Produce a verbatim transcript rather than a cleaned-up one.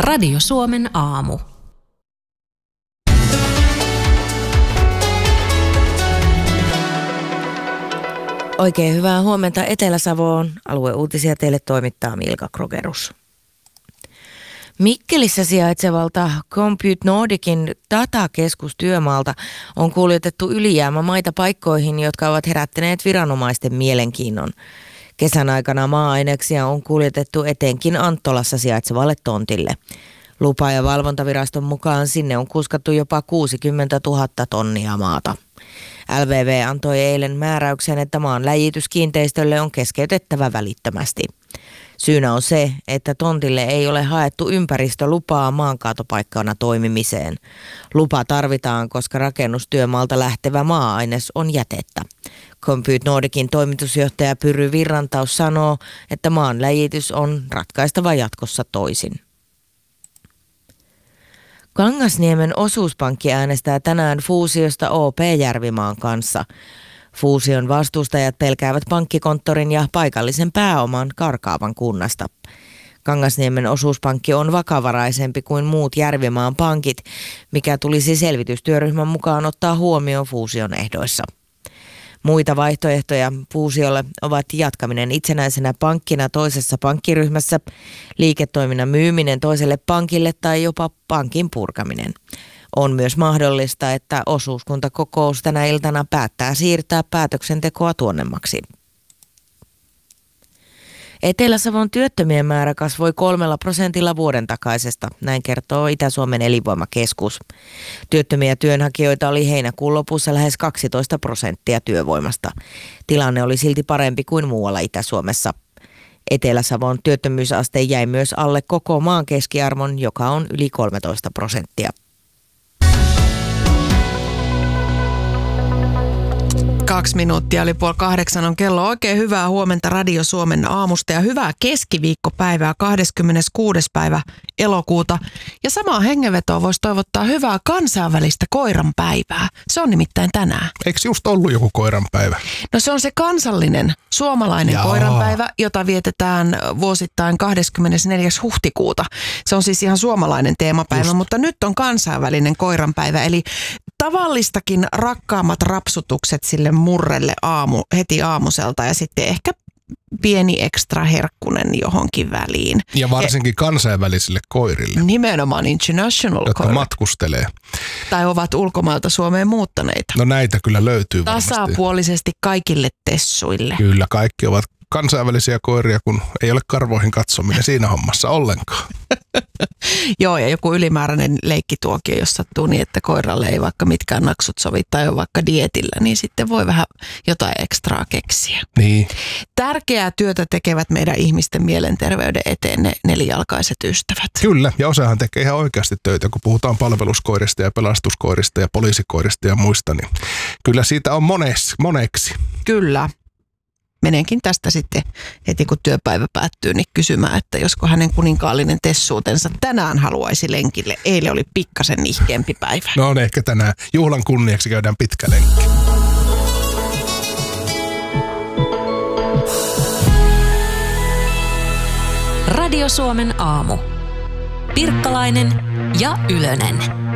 Radio Suomen aamu. Oikein hyvää huomenta Etelä-Savoon. Alueuutisia teille toimittaa Milka Krogerus. Mikkelissä sijaitsevalta Compute Nordicin datakeskustyömaalta on kuljetettu ylijäämämaita paikkoihin, jotka ovat herättäneet viranomaisten mielenkiinnon. Kesän aikana maa-aineksia on kuljetettu etenkin Anttolassa sijaitsevalle tontille. Lupa- ja valvontaviraston mukaan sinne on kuskattu jopa kuusikymmentätuhatta tonnia maata. L V V antoi eilen määräyksen, että maan läjityskiinteistölle on keskeytettävä välittömästi. Syynä on se, että tontille ei ole haettu ympäristölupaa maankaatopaikkana toimimiseen. Lupa tarvitaan, koska rakennustyömaalta lähtevä maa-aines on jätettä. Compute Nordicin toimitusjohtaja Pyry Virrantaus sanoo, että maan läjitys on ratkaistava jatkossa toisin. Kangasniemen osuuspankki äänestää tänään fuusiosta O P-Järvimaan kanssa. Fuusion vastustajat pelkäävät pankkikonttorin ja paikallisen pääoman karkaavan kunnasta. Kangasniemen osuuspankki on vakavaraisempi kuin muut Järvimaan pankit, mikä tulisi selvitystyöryhmän mukaan ottaa huomioon fuusion ehdoissa. Muita vaihtoehtoja fuusiolle ovat jatkaminen itsenäisenä pankkina toisessa pankkiryhmässä, liiketoiminnan myyminen toiselle pankille tai jopa pankin purkaminen. On myös mahdollista, että osuuskuntakokous tänä iltana päättää siirtää päätöksentekoa tuonnemmaksi. Etelä-Savon työttömien määrä kasvoi kolmella prosentilla vuoden takaisesta, näin kertoo Itä-Suomen elinvoimakeskus. Työttömiä työnhakijoita oli heinäkuun lopussa lähes kaksitoista prosenttia työvoimasta. Tilanne oli silti parempi kuin muualla Itä-Suomessa. Etelä-Savon työttömyysaste jäi myös alle koko maan keskiarvon, joka on yli kolmetoista prosenttia. Kaksi minuuttia oli puoli kahdeksan on kello. Oikein hyvää huomenta Radio Suomen aamusta ja hyvää keskiviikkopäivää kahdeskymmeneskuudes päivä elokuuta. Ja samaa hengenvetoa voisi toivottaa hyvää kansainvälistä koiranpäivää. Se on nimittäin tänään. Eikö just ollut joku koiranpäivä? No se on se kansallinen suomalainen Jaa. koiranpäivä, jota vietetään vuosittain kahdeskymmenesneljäs huhtikuuta. Se on siis ihan suomalainen teemapäivä, just. Mutta nyt on kansainvälinen koiranpäivä. Eli tavallistakin rakkaammat rapsutukset sille murrelle aamu, heti aamuselta ja sitten ehkä pieni ekstra herkkunen johonkin väliin. Ja varsinkin kansainvälisille koirille. Nimenomaan international jotka koirat. matkustelee. Tai ovat ulkomailta Suomeen muuttaneita. No näitä kyllä löytyy varmasti. Tasapuolisesti kaikille tessuille. Kyllä, kaikki ovat kansainvälisiä koiria, kun ei ole karvoihin katsominen siinä hommassa ollenkaan. Joo, ja joku ylimääräinen leikkituokio, jos sattuu niin, että koiralle ei vaikka mitkään naksut sovi tai on vaikka dietillä, niin sitten voi vähän jotain ekstraa keksiä. Niin. Tärkeää työtä tekevät meidän ihmisten mielenterveyden eteen ne nelijalkaiset ystävät. Kyllä, ja osahan tekee ihan oikeasti töitä, kun puhutaan palveluskoirista ja pelastuskoirista ja poliisikoirista ja muista, niin kyllä siitä on mones, moneksi. Kyllä. Menenkin tästä sitten heti kun työpäivä päättyy niin kysymään, että josko hänen kuninkaallinen tessuutensa tänään haluaisi lenkille. Eilen oli pikkasen nihkeämpi päivä. No on ehkä tänään juhlan kunniaksi käydään pitkä lenkki. Radio Suomen aamu. Pirkkalainen ja Ylönen.